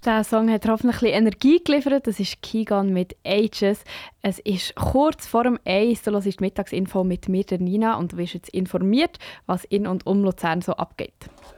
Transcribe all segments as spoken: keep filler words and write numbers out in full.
Der Song hat hoffentlich ein bisschen Energie geliefert. Das ist Kigan mit Ages. Es ist kurz vor dem Eis. Du hörst die Mittagsinfo mit mir, der Nina, und du wirst jetzt informiert, was in und um Luzern so abgeht.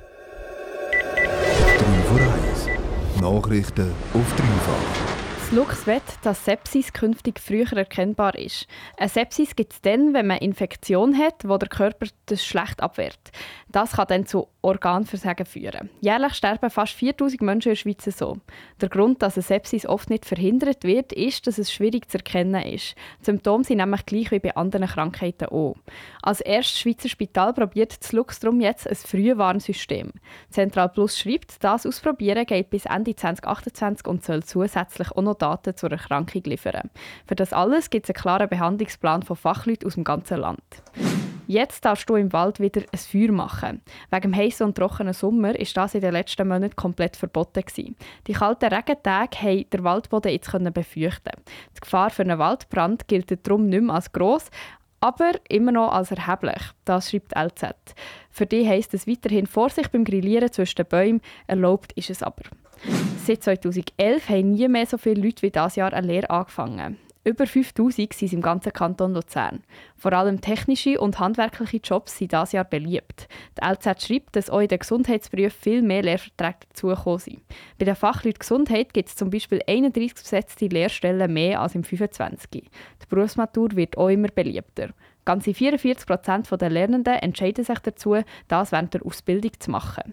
drei vor eins. Nachrichten auf dreifach. Das Lux will, dass Sepsis künftig früher erkennbar ist. Eine Sepsis gibt es dann, wenn man Infektion hat, wo der Körper das schlecht abwehrt. Das kann dann zu Organversagen führen. Jährlich sterben fast viertausend Menschen in der Schweiz so. Der Grund, dass eine Sepsis oft nicht verhindert wird, ist, dass es schwierig zu erkennen ist. Die Symptome sind nämlich gleich wie bei anderen Krankheiten auch. Als erstes Schweizer Spital probiert das Lux darum jetzt ein Frühwarnsystem. Zentral Plus schreibt, das Ausprobieren geht bis Ende zwanzig achtundzwanzig und soll zusätzlich auch noch Daten zur Erkrankung liefern. Für das alles gibt es einen klaren Behandlungsplan von Fachleuten aus dem ganzen Land. Jetzt darfst du im Wald wieder ein Feuer machen. Wegen dem heißen und trockenen Sommer war das in den letzten Monaten komplett verboten. Die kalten Regentage konnten der Waldboden jetzt befürchten. Die Gefahr für einen Waldbrand gilt darum nicht mehr als gross, aber immer noch als erheblich. Das schreibt L Z. Für die heisst es weiterhin Vorsicht beim Grillieren zwischen den Bäumen, erlaubt ist es aber. Seit zweitausendelf haben nie mehr so viele Leute wie dieses Jahr eine Lehre angefangen. Über fünftausend sind es im ganzen Kanton Luzern. Vor allem technische und handwerkliche Jobs sind dieses Jahr beliebt. Die L Z schreibt, dass auch in den Gesundheitsberufen viel mehr Lehrverträge dazugekommen sind. Bei den Fachleuten Gesundheit gibt es zum Beispiel einunddreissig besetzte Lehrstellen mehr als im fünfundzwanzig. Die Berufsmatur wird auch immer beliebter. Ganze vierundvierzig Prozent der Lernenden entscheiden sich dazu, das während der Ausbildung zu machen.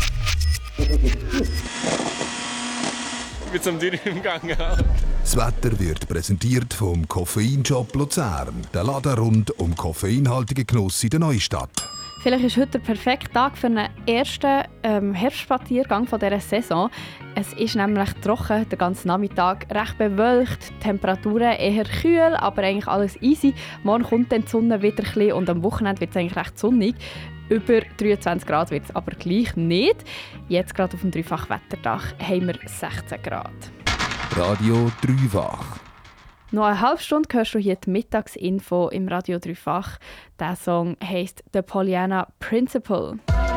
Ich bin zum Dürren gegangen. Das Wetter wird präsentiert vom Koffeinshop Luzern. Der Laden rund um koffeinhaltigen Genuss in der Neustadt. Vielleicht ist heute der perfekte Tag für einen ersten ähm, Herbstspaziergang dieser Saison. Es ist nämlich trocken, der ganze Nachmittag recht bewölkt, die Temperaturen eher kühl, aber eigentlich alles easy. Morgen kommt dann die Sonne wieder ein bisschen und am Wochenende wird es eigentlich recht sonnig. Über dreiundzwanzig Grad wird es aber gleich nicht. Jetzt gerade auf dem Dreifach-Wetterdach haben wir sechzehn Grad. Radio Dreifach. Noch eine halbe Stunde hörst du hier die Mittagsinfo im Radio Dreifach. Der Song heisst «The Pollyanna Principle».